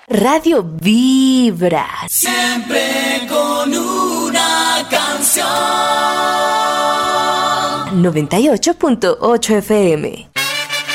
Radio Vibra. Siempre con una canción. 98.8 FM.